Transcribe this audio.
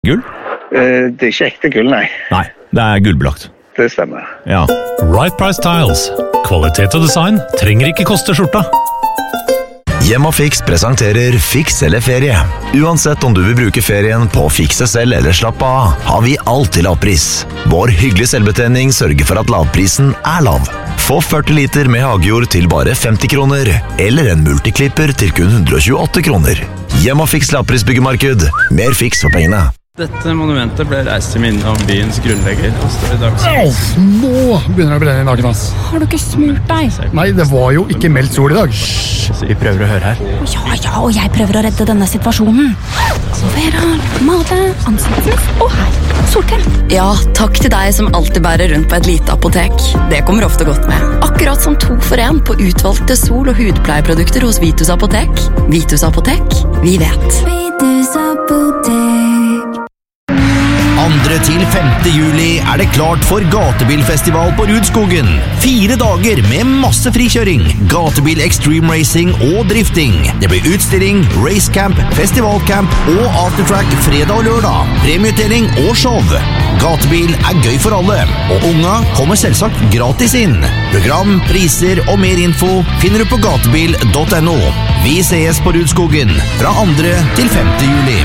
Gull? Det er ikke ekte gull, nei. Nei, det er gullbelagt. Det stemmer. Ja. Right Price Tiles. Kvalitet og design trenger ikke koste skjorta. Hjemmafix presenterer Fiks eller ferie. Uansett om du vil bruke ferien på å fikse selv eller slappe av, har vi alt til lavpris. Vår hyggelige selvbetjening sørger for at lavprisen er lav. Få 40 liter med hagejord til bare 50 kroner, eller en multiklipper til kun 128 kroner. Hjemmafix lavprisbyggemarked. Mer fiks for pengene. Dette monumentet ble reist til minne om byens grunnlegger. Nå begynner det å brenne i naken, ass. Har du ikke smurt deg? Nei, det var jo ikke meldt sol i dag. Vi prøver å høre her. Ja, og jeg prøver å redde denne situasjonen. Vera, mate, ansiktsmist og her, solkrem. Ja, takk til deg som alltid bærer rundt på et lite apotek. Det kommer ofte godt med. Akkurat som 2 for 1 på utvalgte sol- og hudpleieprodukter hos Vitus Apotek. Vitus Apotek, vi vet. Vitus Apotek. 2. til 5. juli er det klart for gatebilfestival på Rudskogen. 4 dager med masse frikjøring, gatebil extreme racing og drifting. Det blir utstilling, racecamp, festivalcamp og aftertrack fredag og lørdag. Premieutdeling og show. Gatebil er gøy for alle, og unga kommer selvsagt gratis inn. Program, priser og mer info finner du på gatebil.no. Vi ses på Rudskogen fra 2. til 5. juli.